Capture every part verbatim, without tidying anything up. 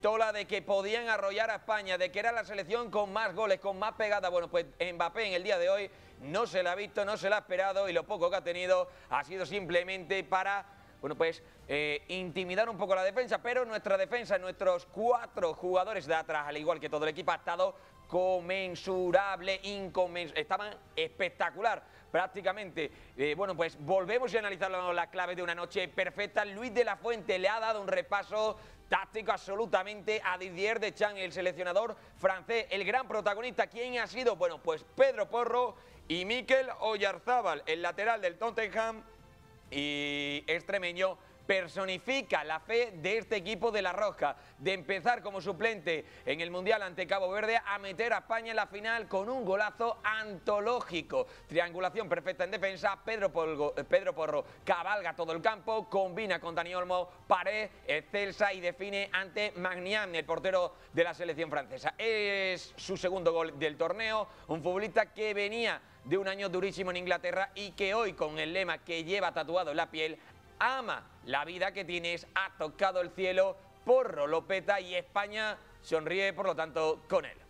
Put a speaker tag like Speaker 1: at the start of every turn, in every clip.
Speaker 1: Tola de que podían arrollar a España, de que era la selección con más goles, con más pegada. Bueno, pues Mbappé en el día de hoy no se la ha visto, no se la ha esperado y lo poco que ha tenido ha sido simplemente para, bueno, pues eh, intimidar un poco la defensa. Pero nuestra defensa, nuestros cuatro jugadores de atrás, al igual que todo el equipo, ha estado comensurable, inconmensurable, estaban espectacular prácticamente. Eh, bueno, pues volvemos a analizar las claves de una noche perfecta. Luis de la Fuente le ha dado un repaso táctico absolutamente a Didier Deschamps, el seleccionador francés, el gran protagonista. ¿Quién ha sido? Bueno, pues Pedro Porro y Mikel Oyarzabal, el lateral del Tottenham y extremeño. Personifica la fe de este equipo de La Roja, de empezar como suplente en el Mundial ante Cabo Verde a meter a España en la final con un golazo antológico. Triangulación perfecta en defensa, Pedro, Polgo, Pedro Porro cabalga todo el campo, combina con Dani Olmo, pared excelsa y define ante Maignan, el portero de la selección francesa. Es su segundo gol del torneo, un futbolista que venía de un año durísimo en Inglaterra y que hoy, con el lema que lleva tatuado en la piel, ama la vida que tienes, ha tocado el cielo, Porro lo peta y España sonríe, por lo tanto, con él.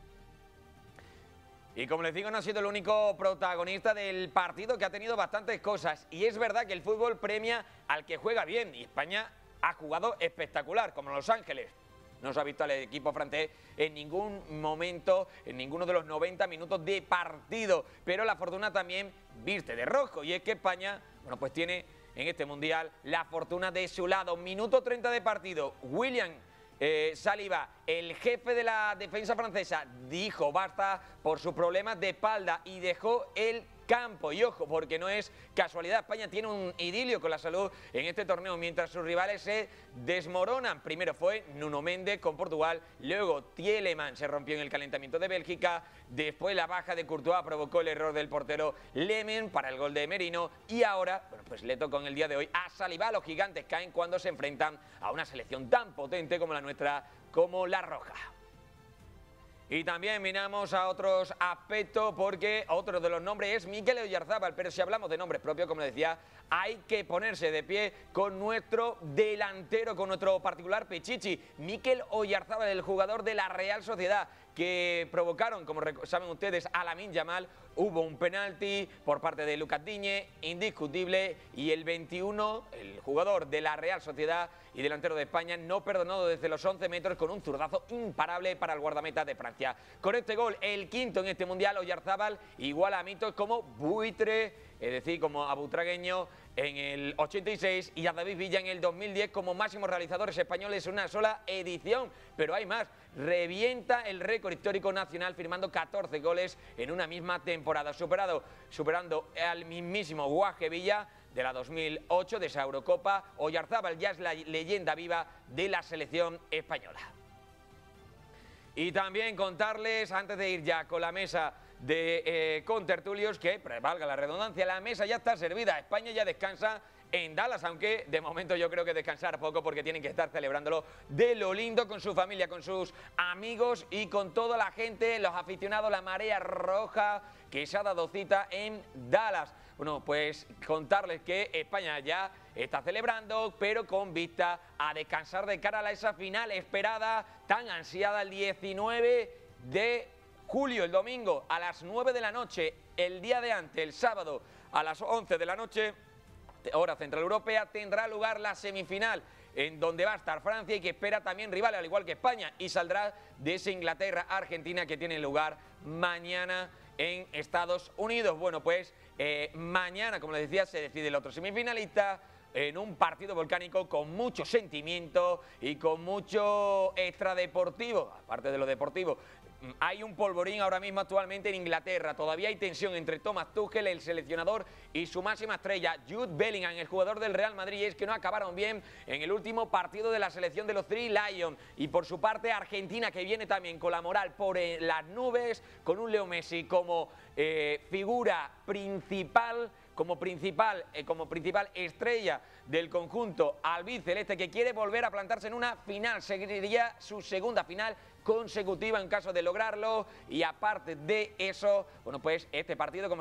Speaker 1: Y como les digo, no ha sido el único protagonista del partido, que ha tenido bastantes cosas. Y es verdad que el fútbol premia al que juega bien, y España ha jugado espectacular, como Los Ángeles. No se ha visto al equipo francés en ningún momento, en ninguno de los noventa minutos de partido. Pero la fortuna también viste de rojo, y es que España, bueno, pues tiene en este Mundial la fortuna de su lado. Minuto treinta de partido. William eh, Saliba, el jefe de la defensa francesa, dijo basta por sus problemas de espalda y dejó el campo. Y ojo, porque no es casualidad, España tiene un idilio con la salud en este torneo, mientras sus rivales se desmoronan. Primero fue Nuno Méndez con Portugal, luego Tielemans se rompió en el calentamiento de Bélgica, después la baja de Courtois provocó el error del portero Lemen para el gol de Merino, y ahora, bueno, pues le tocó en el día de hoy a Saliba. Los gigantes caen cuando se enfrentan a una selección tan potente como la nuestra, como La Roja. Y también miramos a otros aspectos, porque otro de los nombres es Mikel Oyarzabal, pero si hablamos de nombres propios, como decía, hay que ponerse de pie con nuestro delantero, con nuestro particular Pichichi. Mikel Oyarzabal, el jugador de la Real Sociedad, que provocaron, como saben ustedes, a Lamine Yamal. Hubo un penalti por parte de Lucas Digne, indiscutible, y el veintiuno, el jugador de la Real Sociedad y delantero de España, no perdonó desde los once metros con un zurdazo imparable para el guardameta de Francia. Con este gol, el quinto en este Mundial, Oyarzabal iguala a mitos como Buitre, es decir, como a Butragueño en el ochenta y seis y a David Villa en el dos mil diez como máximos realizadores españoles en una sola edición. Pero hay más, revienta el récord histórico nacional firmando catorce goles en una misma temporada, superado, superando al mismísimo Guaje Villa de la dos mil ocho, de esa Eurocopa. Oyarzabal ya es la leyenda viva de la selección española. Y también contarles, antes de ir ya con la mesa de eh, contertulios, que, valga la redundancia, la mesa ya está servida. España ya descansa en Dallas, aunque de momento yo creo que descansar poco, porque tienen que estar celebrándolo de lo lindo con su familia, con sus amigos y con toda la gente, los aficionados, la marea roja que se ha dado cita en Dallas. Bueno, pues contarles que España ya está celebrando, pero con vista a descansar de cara a esa final esperada, tan ansiada, el diecinueve de julio, el domingo, a las nueve de la noche, el día de antes, el sábado, a las once de la noche, hora central europea, tendrá lugar la semifinal, en donde va a estar Francia y que espera también rival, al igual que España, y saldrá de esa Inglaterra-Argentina que tiene lugar mañana en Estados Unidos. Bueno, pues eh, mañana, como les decía, se decide el otro semifinalista en un partido volcánico con mucho sentimiento y con mucho extradeportivo, aparte de lo deportivo. Hay un polvorín ahora mismo actualmente en Inglaterra, todavía hay tensión entre Thomas Tuchel, el seleccionador, y su máxima estrella, Jude Bellingham, el jugador del Real Madrid, y es que no acabaron bien en el último partido de la selección de los Three Lions. Y por su parte Argentina, que viene también con la moral por eh, las nubes, con un Leo Messi como eh, figura principal, como principal, eh, como principal estrella del conjunto albiceleste, que quiere volver a plantarse en una final. Seguiría su segunda final consecutiva en caso de lograrlo, y aparte de eso, bueno, pues este partido, como